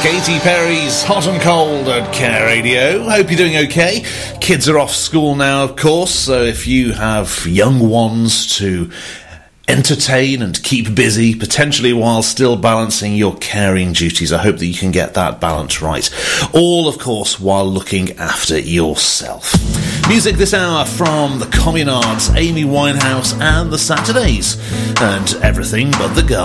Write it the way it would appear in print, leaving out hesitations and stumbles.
Katy Perry's Hot and Cold at Care Radio. Hope you're doing okay. Kids are off school now, of course, so if you have young ones to entertain and keep busy, potentially while still balancing your caring duties, I hope that you can get that balance right. All, of course, while looking after yourself. Music this hour from the Communards, Amy Winehouse and the Saturdays, and Everything But the Girl.